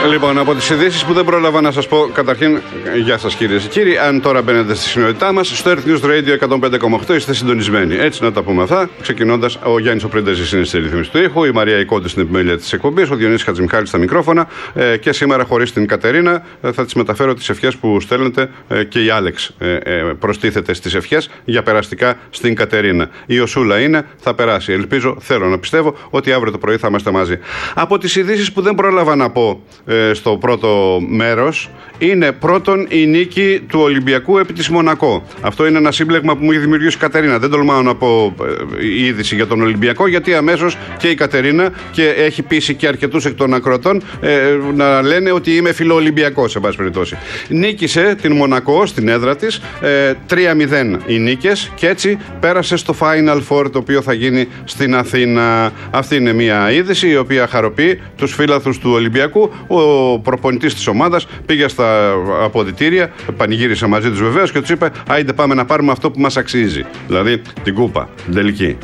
Λοιπόν, από τις ειδήσεις που δεν πρόλαβα να σας πω, καταρχήν, γεια σας κυρίες και κύριοι. Αν τώρα μπαίνετε στη συνολιτά μας, στο Earth News Radio 105,8 είστε συντονισμένοι. Έτσι να τα πούμε αυτά. Ξεκινώντας, ο Γιάννης ο Πρίντεζης είναι στη ρύθμιση του ήχου, η Μαρία Ικόντη στην επιμέλεια της εκπομπής, ο Διονύσης Χατζημιχάλης στα μικρόφωνα. Και σήμερα, χωρίς την Κατερίνα, θα τις μεταφέρω τις ευχές που στέλνετε και η Άλεξ προστίθεται στις ευχές για περαστικά στην Κατερίνα. Η Οσούλα είναι, θα περάσει. Ελπίζω, θέλω να πιστεύω ότι αύριο το πρωί θα είμαστε μαζί. Από τις ειδήσεις που δεν πρόλαβα να πω στο πρώτο μέρος, είναι πρώτον η νίκη του Ολυμπιακού επί της Μονακό. Αυτό είναι ένα σύμπλεγμα που μου έχει δημιουργήσει η Κατερίνα. Δεν τολμάω να πω η είδηση για τον Ολυμπιακό, γιατί αμέσως και η Κατερίνα και έχει πείσει και αρκετούς εκ των ακροατών να λένε ότι είμαι φιλοολυμπιακός, σε πάση περιπτώσει. Νίκησε την Μονακό στην έδρα της, 3-0 οι νίκες, και έτσι πέρασε στο Final Four, το οποίο θα γίνει στην Αθήνα. Αυτή είναι μια είδηση η οποία χαροποιεί τους φίλαθλους του Ολυμπιακού. Ο προπονητής της ομάδας πήγε στα αποδυτήρια, πανηγύρισε μαζί τους βεβαίως και τους είπε: άιντε, πάμε να πάρουμε αυτό που μας αξίζει. Δηλαδή την κούπα, την τελική.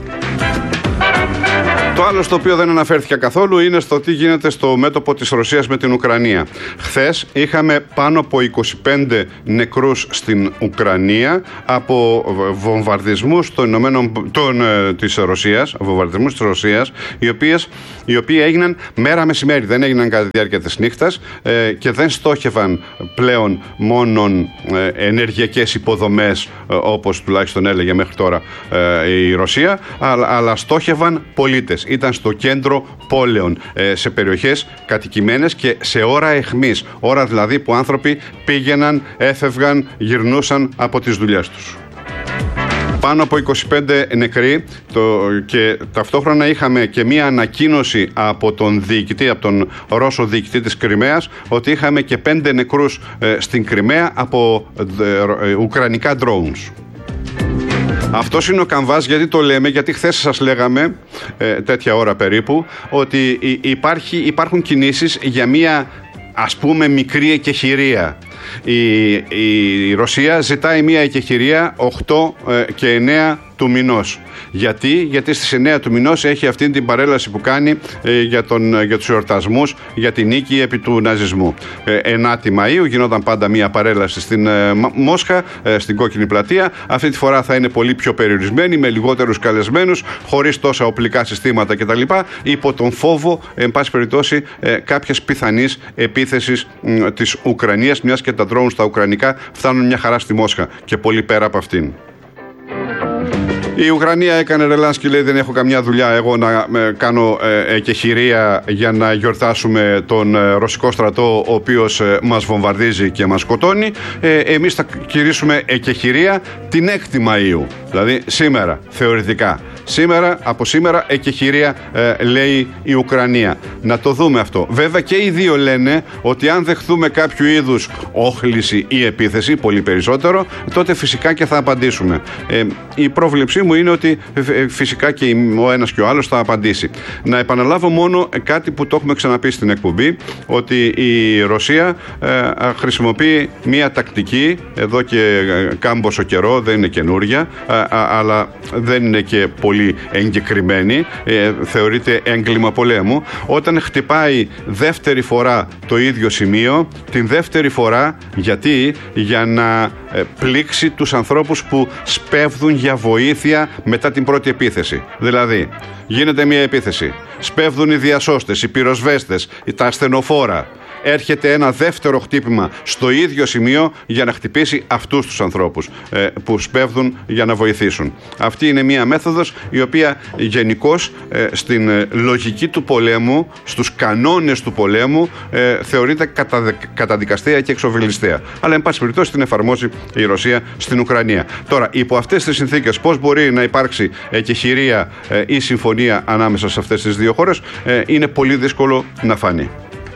Το άλλο στο οποίο δεν αναφέρθηκε καθόλου είναι στο τι γίνεται στο μέτωπο της Ρωσίας με την Ουκρανία. Χθες είχαμε πάνω από 25 νεκρούς στην Ουκρανία από βομβαρδισμούς της Ρωσίας, οι οποίοι έγιναν μέρα μεσημέρι, δεν έγιναν κατά τη διάρκεια της νύχτας και δεν στόχευαν πλέον μόνον ενεργειακές υποδομές, όπως τουλάχιστον έλεγε μέχρι τώρα η Ρωσία, αλλά στόχευαν πολίτες. Ήταν στο κέντρο πόλεων, σε περιοχές κατοικημένες και σε ώρα αιχμής. Ώρα δηλαδή που άνθρωποι πήγαιναν, έφευγαν, γυρνούσαν από τις δουλειές τους. Πάνω από 25 νεκροί και ταυτόχρονα είχαμε και μία ανακοίνωση από τον Ρώσο διοικητή της Κριμαίας ότι είχαμε και 5 νεκρούς στην Κριμαία από ουκρανικά drones. Αυτός είναι ο καμβάς, γιατί το λέμε, γιατί χθες σας λέγαμε τέτοια ώρα περίπου ότι υπάρχουν κινήσεις για μία, ας πούμε, μικρή εκεχηρία. Η Ρωσία ζητάει μία εκεχηρία 8 και 9 του μηνός. Γιατί στις 9 του μηνός έχει αυτή την παρέλαση που κάνει για τους εορτασμούς για την νίκη επί του ναζισμού. 9η Μαΐου γινόταν πάντα μία παρέλαση στην Μόσχα, στην Κόκκινη Πλατεία. Αυτή τη φορά θα είναι πολύ πιο περιορισμένη, με λιγότερους καλεσμένους, χωρίς τόσα οπλικά συστήματα κτλ. Υπό τον φόβο, εν πάση περιπτώσει, κάποιες πιθανής επίθεσης της Ουκρανίας, μιας και τα drones στα ουκρανικά φτάνουν μια χαρά στη Μόσχα και πολύ πέρα από αυτήν. Η Ουκρανία έκανε ρελάνς και λέει: δεν έχω καμιά δουλειά εγώ να κάνω εκεχηρία για να γιορτάσουμε τον ρωσικό στρατό, ο οποίος μας βομβαρδίζει και μας σκοτώνει. Εμείς θα κηρύσουμε εκεχηρία την 6η Μαΐου, δηλαδή σήμερα, θεωρητικά. Από σήμερα εκεχηρία, λέει η Ουκρανία. Να το δούμε αυτό. Βέβαια και οι δύο λένε ότι αν δεχθούμε κάποιο είδους όχληση ή επίθεση, πολύ περισσότερο, τότε φυσικά και θα απαντήσουμε. Η πρόβλεψή μου είναι ότι φυσικά και ο ένας και ο άλλος θα απαντήσει. Να επαναλάβω μόνο κάτι που το έχουμε ξαναπεί στην εκπομπή, ότι η Ρωσία χρησιμοποιεί μία τακτική εδώ και κάμποσο καιρό, δεν είναι καινούρια, αλλά δεν είναι και πολύ εγκεκριμένη, θεωρείται έγκλημα πολέμου. Όταν χτυπάει δεύτερη φορά το ίδιο σημείο, την δεύτερη φορά για να πλήξει τους ανθρώπους που σπέβδουν για βοήθεια μετά την πρώτη επίθεση. Δηλαδή, γίνεται μια επίθεση, σπέβδουν οι διασώστες, οι πυροσβέστες, τα ασθενοφόρα. Έρχεται ένα δεύτερο χτύπημα στο ίδιο σημείο για να χτυπήσει αυτούς τους ανθρώπους που σπέβδουν για να βοηθήσουν. Αυτή είναι μία μέθοδος η οποία γενικώς στην λογική του πολέμου, στους κανόνες του πολέμου, θεωρείται καταδικαστέα και εξοβιλιστέα. Αλλά εν πάση περιπτώσει την εφαρμόζει η Ρωσία στην Ουκρανία. Τώρα, υπό αυτές τις συνθήκες, πώς μπορεί να υπάρξει εκεχηρία ή συμφωνία ανάμεσα σε αυτές τις δύο χώρες, είναι πολύ δύσκολο να φανεί.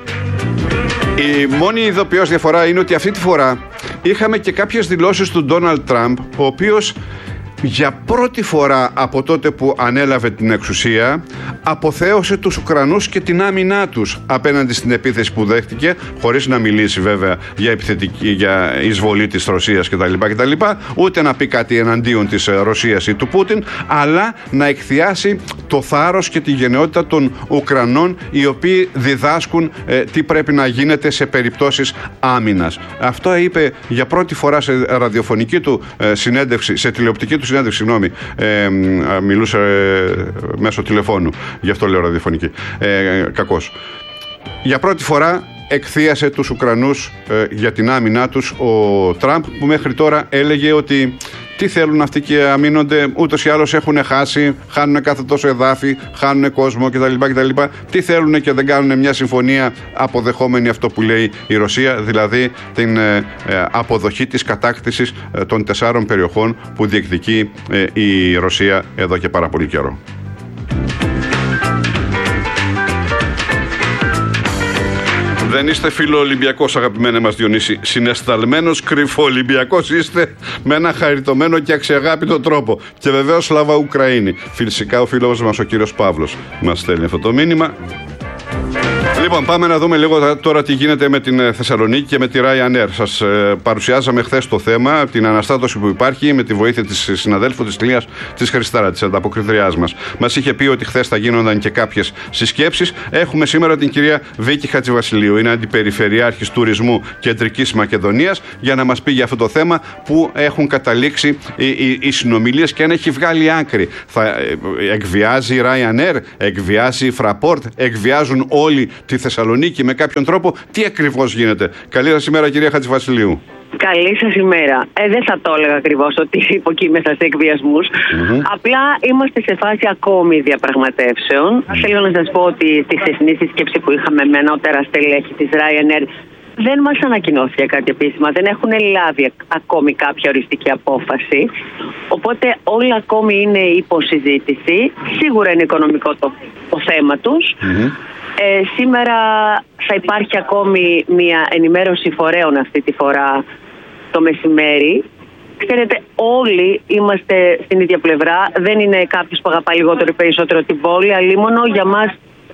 Η μόνη ειδοποιώς διαφορά είναι ότι αυτή τη φορά είχαμε και κάποιες δηλώσεις του Ντόναλντ Τραμπ, ο οποίος για πρώτη φορά από τότε που ανέλαβε την εξουσία αποθέωσε τους Ουκρανούς και την άμυνά τους απέναντι στην επίθεση που δέχτηκε, χωρίς να μιλήσει βέβαια για εισβολή της Ρωσίας κτλ, ούτε να πει κάτι εναντίον της Ρωσίας ή του Πούτιν, αλλά να εκθιάσει το θάρρος και τη γενναιότητα των Ουκρανών, οι οποίοι διδάσκουν τι πρέπει να γίνεται σε περιπτώσεις άμυνας. Αυτό είπε για πρώτη φορά σε ραδιοφωνική του συνέντευξη, σε τηλεοπτική του συνέντευξη, μιλούσε μέσω τηλεφώνου, γι' αυτό λέω ραδιοφωνική, κακώς. Για πρώτη φορά εκθίασε τους Ουκρανούς για την άμυνά τους ο Τραμπ, που μέχρι τώρα έλεγε ότι τι θέλουν αυτοί και αμήνονται, ούτως ή άλλως έχουν χάσει, χάνουν κάθε τόσο εδάφη, χάνουν κόσμο κτλ. Τι θέλουν και δεν κάνουν μια συμφωνία αποδεχόμενη αυτό που λέει η Ρωσία, δηλαδή την αποδοχή της κατάκτησης των 4 περιοχών που διεκδικεί η Ρωσία εδώ και πάρα πολύ καιρό. Δεν είστε φιλοολυμπιακός, αγαπημένε μας Διονύση. Συναισθαλμένος κρυφοολυμπιακός είστε, με ένα χαριτωμένο και αξιαγάπητο τρόπο. Και βεβαίως Σλάβα Ουκραΐνη. Φυσικά ο φίλος μας ο κύριος Παύλος μας στέλνει αυτό το μήνυμα. Λοιπόν, πάμε να δούμε λίγο τώρα τι γίνεται με την Θεσσαλονίκη και με τη Ryanair. Σας παρουσιάζαμε χθες το θέμα, την αναστάτωση που υπάρχει με τη βοήθεια της συναδέλφου της Λίας της Χριστάρα, της ανταποκριτριάς μας. Μας είχε πει ότι χθες θα γίνονταν και κάποιες συσκέψεις. Έχουμε σήμερα την κυρία Βίκη Χατζηβασιλείου, είναι αντιπεριφερειάρχης τουρισμού Κεντρικής Μακεδονίας, για να μας πει για αυτό το θέμα που έχουν καταλήξει οι συνομιλίες και αν έχει βγάλει άκρη. Θα εκβιάζει η Ryanair, εκβιάζει η Fraport, εκβιάζουν όλοι τη Θεσσαλονίκη με κάποιον τρόπο. Τι ακριβώς γίνεται? Καλή σας ημέρα, κυρία Χατζηβασιλείου. Καλή σας ημέρα. Δεν θα το έλεγα ακριβώς ότι υποκείμεθα σε εκβιασμούς. Απλά είμαστε σε φάση ακόμη διαπραγματεύσεων. Θέλω να σας πω ότι στη χθεσινή συσκέψη που είχαμε με ανώτερα στελέχη της Ryanair δεν μας ανακοινώθηκε κάτι επίσημα. Δεν έχουν λάβει ακόμη κάποια οριστική απόφαση. Οπότε όλα ακόμη είναι υποσυζήτηση. Σίγουρα είναι οικονομικό το θέμα τους. Σήμερα θα υπάρχει ακόμη μια ενημέρωση φορέων αυτή τη φορά το μεσημέρι. Ξέρετε, όλοι είμαστε στην ίδια πλευρά. Δεν είναι κάποιος που αγαπάει λιγότερο ή περισσότερο την πόλη, αλλήμωνο για μας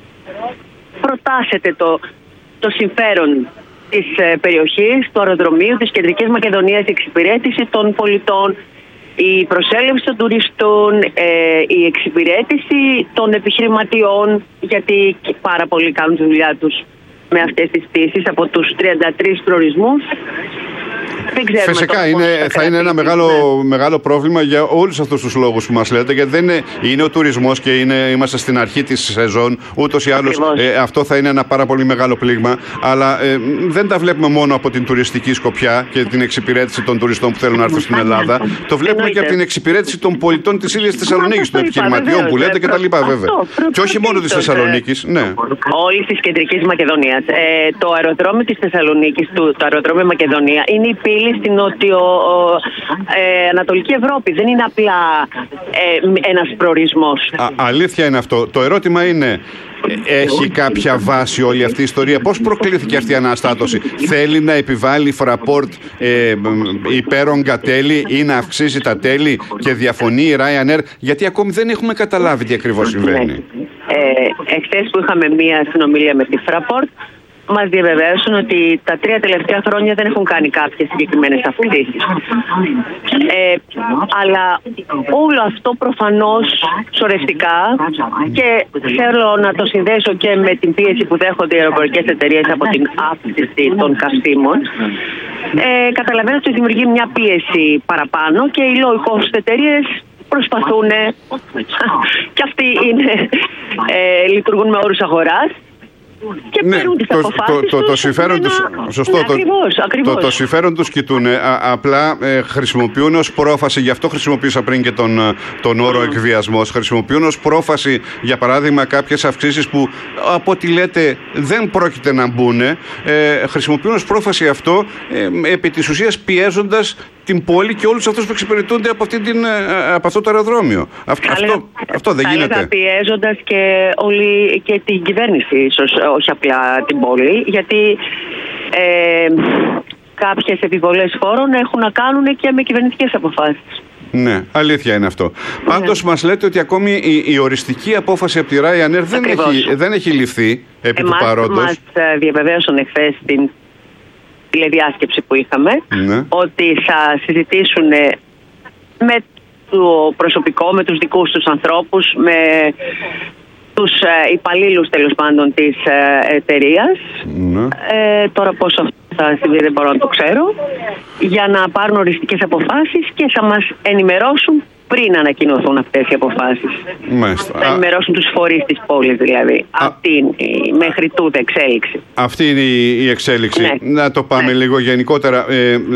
προτάσσεται το συμφέρον της περιοχής, του αεροδρομίου, της Κεντρικής Μακεδονίας, η εξυπηρέτηση των πολιτών, η προσέλευση των τουριστών, η εξυπηρέτηση των επιχειρηματιών, γιατί πάρα πολλοί κάνουν τη δουλειά τους με αυτές τις πτήσεις από τους 33 προορισμούς. Φυσικά θα είναι ένα μεγάλο πρόβλημα για όλους αυτούς τους λόγους που μας λέτε, γιατί δεν είναι ο τουρισμός και είμαστε στην αρχή της σεζόν, ούτως ή άλλως αυτό θα είναι ένα πάρα πολύ μεγάλο πλήγμα, αλλά δεν τα βλέπουμε μόνο από την τουριστική σκοπιά και την εξυπηρέτηση των τουριστών που θέλουν να έρθουν στην Ελλάδα, το βλέπουμε και από την εξυπηρέτηση των πολιτών της ίδιας Θεσσαλονίκης, των επιχειρηματιών που λέτε κτλ. Βέβαια. Και όχι μόνο της Θεσσαλονίκης. Ναι. Όλη της Κεντρικής Μακεδονίας. Το αεροδρόμιο της Θεσσαλονίκης, το αεροδρόμιο Μακεδονία, είναι η πύλη στην Ανατολική Ευρώπη. Δεν είναι απλά ένας προορισμός. Αλήθεια είναι αυτό. Το ερώτημα είναι, έχει κάποια βάση όλη αυτή η ιστορία? Πώς προκλήθηκε αυτή η αναστάτωση? Θέλει να επιβάλλει η Fraport υπέρογκα τέλη ή να αυξήσει τα τέλη και διαφωνεί η Ryanair? Γιατί ακόμη δεν έχουμε καταλάβει τι ακριβώς συμβαίνει. Εχθές που είχαμε μία συνομιλία με τη Fraport, μας διαβεβαίωσαν ότι τα 3 τελευταία χρόνια δεν έχουν κάνει κάποιες συγκεκριμένες αυξήσεις. Αλλά όλο αυτό προφανώς σωρευτικά, και θέλω να το συνδέσω και με την πίεση που δέχονται οι αεροπορικές εταιρείες από την αύξηση των καυσίμων, καταλαβαίνω ότι δημιουργεί μια πίεση παραπάνω και οι low cost εταιρείες προσπαθούν και αυτοί λειτουργούν με όρους αγοράς και παίρνουν τις αποφάσεις το συμφέρον τους. Σωστό, ακριβώς. Το συμφέρον τους κοιτούν. Απλά χρησιμοποιούν ως πρόφαση, γι' αυτό χρησιμοποίησα πριν και τον όρο εκβιασμός. Χρησιμοποιούν ως πρόφαση, για παράδειγμα, κάποιες αυξήσεις που από ό,τι λέτε δεν πρόκειται να μπουν. Χρησιμοποιούν ως πρόφαση αυτό, επί της ουσίας πιέζοντας την πόλη και όλους αυτούς που εξυπηρετούνται από αυτό το αεροδρόμιο. Αυτό δεν γίνεται? Πιέζοντας και την κυβέρνηση, ίσως, όχι απλά την πόλη, γιατί κάποιες επιβολές φόρων έχουν να κάνουν και με κυβερνητικές αποφάσεις. Ναι, αλήθεια είναι αυτό. Πάντως μας λέτε ότι ακόμη η οριστική απόφαση από τη Ryanair δεν έχει ληφθεί επί του παρόντος. Μας διαβεβαίωσαν εχθές στην τηλεδιάσκεψη που είχαμε, ότι θα συζητήσουν με το προσωπικό, με τους δικούς τους ανθρώπους, με τους υπαλλήλους τέλος πάντων της εταιρείας. Τώρα πόσο θα συμβεί δεν μπορώ να το ξέρω, για να πάρουν οριστικές αποφάσεις και θα μας ενημερώσουν πριν ανακοινωθούν αυτές οι αποφάσεις. Μάλιστα. Θα ενημερώσουν τους φορείς της πόλης δηλαδή. Αυτή είναι η μέχρι τούδε εξέλιξη. Αυτή είναι η εξέλιξη. Ναι. Να το πάμε λίγο γενικότερα.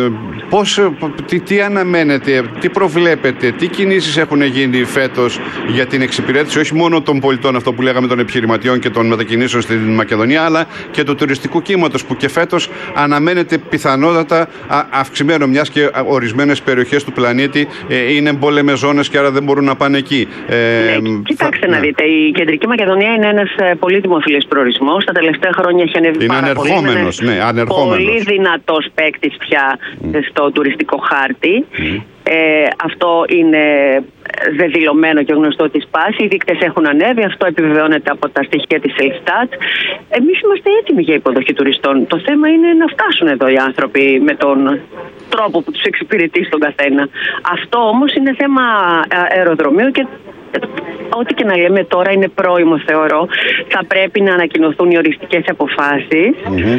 Τι αναμένετε, τι προβλέπετε, τι κινήσεις έχουν γίνει φέτος για την εξυπηρέτηση όχι μόνο των πολιτών, αυτό που λέγαμε, των επιχειρηματιών και των μετακινήσεων στην Μακεδονία, αλλά και του τουριστικού κύματος που και φέτος αναμένεται πιθανότατα αυξημένο, μιας και ορισμένες περιοχές του πλανήτη είναι εμπόλεμες ζώνες και άρα δεν μπορούν να πάνε εκεί. Κοιτάξτε να δείτε, η Κεντρική Μακεδονία είναι ένας πολύ δημοφιλής προορισμός. Τα τελευταία χρόνια έχει ανέβει πάρα πολύ. Είναι ανερχόμενος. Πολύ δυνατός παίκτης πια στο τουριστικό χάρτη. Αυτό είναι δεδηλωμένο και γνωστό της πάση. Οι δείκτες έχουν ανέβει, αυτό επιβεβαιώνεται από τα στοιχεία της Ελστάτ. Εμείς είμαστε έτοιμοι για υποδοχή τουριστών. Το θέμα είναι να φτάσουν εδώ οι άνθρωποι με τον τρόπο που τους εξυπηρετεί στον καθένα. Αυτό όμως είναι θέμα αεροδρομίου και ό,τι και να λέμε τώρα είναι πρόημο, θεωρώ. Θα πρέπει να ανακοινωθούν οι οριστικές αποφάσεις.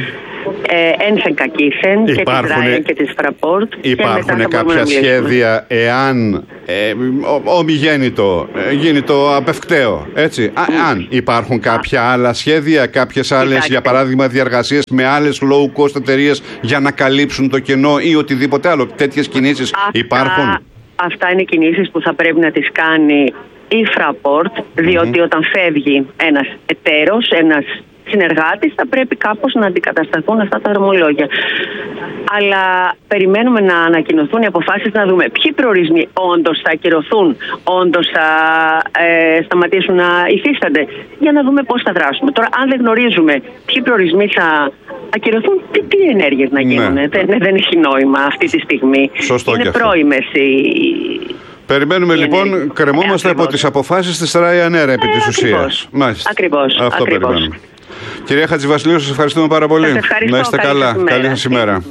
Ένσεν κακήθεν και της Ryanair και της Fraport. Υπάρχουν κάποια σχέδια εάν ομιγέννητο γίνει το απευκταίο, έτσι? Αν υπάρχουν κάποια άλλα σχέδια, κάποιες άλλες, για παράδειγμα, διαργασίες με άλλες low cost εταιρείες για να καλύψουν το κενό ή οτιδήποτε άλλο, τέτοιες κινήσεις υπάρχουν? Αυτά είναι κινήσεις που θα πρέπει να τις κάνει η Fraport, διότι όταν φεύγει ένας εταίρος, ένας συνεργάτης, θα πρέπει κάπως να αντικατασταθούν αυτά τα δρομολόγια. Αλλά περιμένουμε να ανακοινωθούν οι αποφάσεις, να δούμε ποιοι προορισμοί όντως θα ακυρωθούν, όντως θα σταματήσουν να υφίστανται, για να δούμε πώς θα δράσουμε. Τώρα, αν δεν γνωρίζουμε ποιοι προορισμοί θα ακυρωθούν, τι ενέργειες να γίνουν? Δεν έχει νόημα αυτή τη στιγμή. Σωστό. Είναι πρόημες Περιμένουμε λοιπόν, κρεμόμαστε από τις αποφάσεις της Ryanair επί της ουσίας. Ακριβώς. Αυτό περιμένουμε. Κυρία Χατζηβασιλείου, σας ευχαριστούμε πάρα πολύ. Να είστε καλά. Καλή σας ημέρα.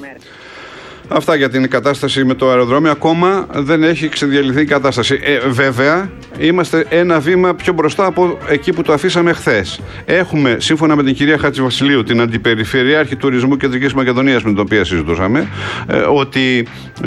Αυτά για την κατάσταση με το αεροδρόμιο. Ακόμα δεν έχει ξεδιαλυθεί η κατάσταση. Βέβαια, είμαστε ένα βήμα πιο μπροστά από εκεί που το αφήσαμε χθες. Έχουμε, σύμφωνα με την κυρία Χατζηβασιλείου, την Αντιπεριφερειάρχη Τουρισμού Κεντρικής Μακεδονίας, με την οποία συζητούσαμε, ότι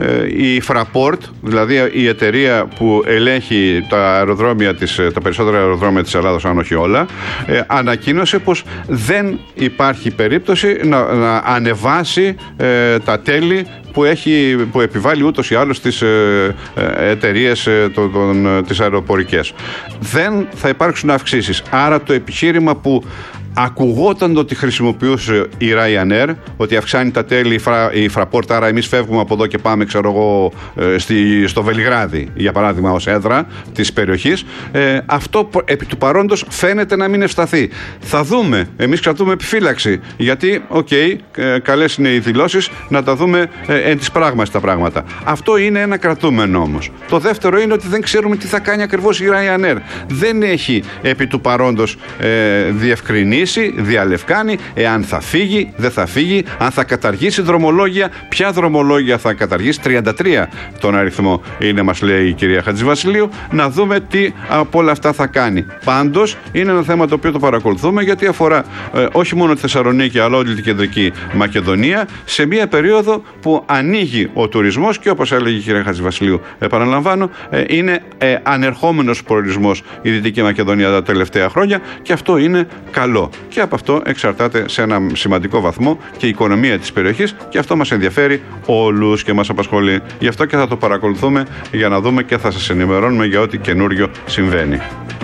η Fraport, δηλαδή η εταιρεία που ελέγχει τα περισσότερα αεροδρόμια της Ελλάδος, αν όχι όλα, ανακοίνωσε πως δεν υπάρχει περίπτωση να ανεβάσει τα τέλη που επιβάλλει ούτως ή άλλως τις εταιρείες τις αεροπορικές. Δεν θα υπάρξουν αυξήσεις. Άρα το επιχείρημα που ακουγόταν ότι χρησιμοποιούσε η Ryanair, ότι αυξάνει τα τέλη η Fraport, άρα εμείς φεύγουμε από εδώ και πάμε, ξέρω εγώ, στο Βελιγράδι, για παράδειγμα, ως έδρα της περιοχής, αυτό επί του παρόντος φαίνεται να μην ευσταθεί. Θα δούμε, εμείς κρατούμε επιφύλαξη, γιατί, καλές είναι οι δηλώσεις, να τα δούμε εν της πράγμας τα πράγματα. Αυτό είναι ένα κρατούμενο όμως. Το δεύτερο είναι ότι δεν ξέρουμε τι θα κάνει ακριβώς η Ryanair. Δεν έχει επί του παρόντος διευκρινίσει, διαλευκάνει εάν θα φύγει, δεν θα φύγει, αν θα καταργήσει δρομολόγια, ποια δρομολόγια θα καταργήσει. 33 τον αριθμό είναι, μας λέει η κυρία Χατζηβασιλείου. Να δούμε τι από όλα αυτά θα κάνει. Πάντως είναι ένα θέμα το οποίο το παρακολουθούμε, γιατί αφορά όχι μόνο τη Θεσσαλονίκη, αλλά όλη την Κεντρική Μακεδονία, σε μια περίοδο που ανοίγει ο τουρισμός και, όπως έλεγε η κυρία Χατζηβασιλείου, επαναλαμβάνω, είναι ανερχόμενος προορισμός η Δυτική Μακεδονία τα τελευταία χρόνια, και αυτό είναι καλό. Και από αυτό εξαρτάται σε ένα σημαντικό βαθμό και η οικονομία της περιοχής, και αυτό μας ενδιαφέρει όλους και μας απασχολεί. Γι' αυτό και θα το παρακολουθούμε για να δούμε και θα σας ενημερώνουμε για ό,τι καινούριο συμβαίνει.